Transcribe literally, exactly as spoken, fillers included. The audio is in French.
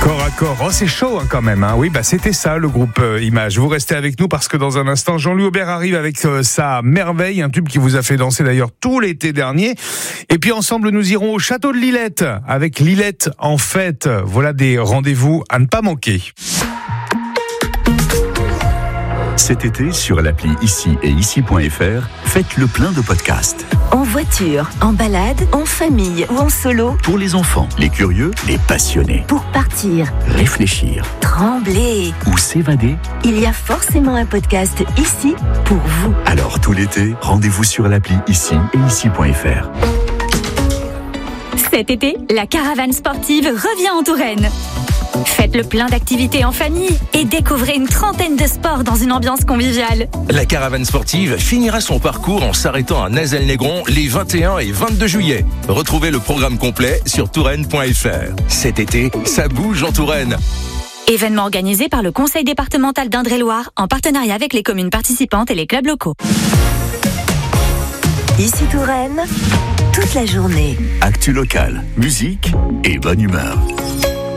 Corps à corps, oh c'est chaud hein, quand même. Hein. Oui, bah c'était ça le groupe euh, Image. Vous restez avec nous parce que dans un instant, Jean-Louis Aubert arrive avec euh, sa merveille, un tube qui vous a fait danser d'ailleurs tout l'été dernier. Et puis ensemble, nous irons au château de Lillette avec Lillette en fête. Voilà des rendez-vous à ne pas manquer. Cet été, sur l'appli Ici et Ici point F R, faites le plein de podcasts. En voiture, en balade, en famille ou en solo. Pour les enfants, les curieux, les passionnés. Pour partir, réfléchir, trembler ou s'évader. Il y a forcément un podcast ici pour vous. Alors tout l'été, rendez-vous sur l'appli Ici et Ici point F R. Cet été, la caravane sportive revient en Touraine. Faites le plein d'activités en famille et découvrez une trentaine de sports dans une ambiance conviviale. La caravane sportive finira son parcours en s'arrêtant à Nazelles-Négron les vingt et un et vingt-deux juillet. Retrouvez le programme complet sur touraine point F R. Cet été, ça bouge en Touraine. Événement organisé par le Conseil départemental d'Indre-et-Loire en partenariat avec les communes participantes et les clubs locaux. Ici Touraine, toute la journée. Actu local, musique et bonne humeur.